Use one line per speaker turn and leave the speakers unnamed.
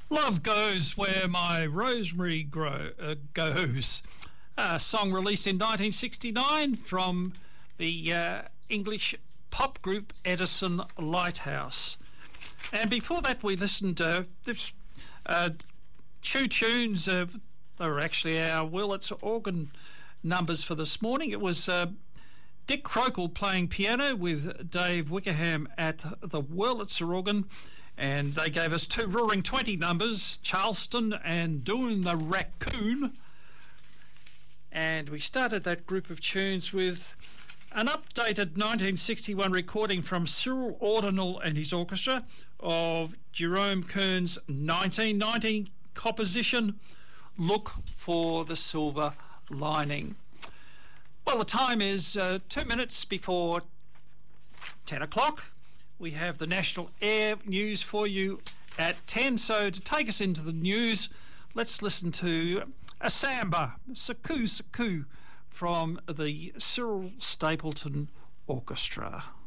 Love Goes Where My Rosemary Goes. A song released in 1969 from the English pop group Edison Lighthouse. And before that we listened to two tunes. They were actually our Wurlitzer organ numbers for this morning. It was Dick Crokel playing piano with Dave Wickerham at the Wurlitzer organ, and they gave us two Roaring 20 numbers, Charleston and Doing the Raccoon. And we started that group of tunes with an updated 1961 recording from Cyril Ordinal and his orchestra of Jerome Kern's 1990 composition, Look for the Silver Lining. Well, the time is 2 minutes before 10 o'clock. We have the National Air News for you at 10. So to take us into the news, let's listen to a samba, Saku Saku, from the Cyril Stapleton Orchestra.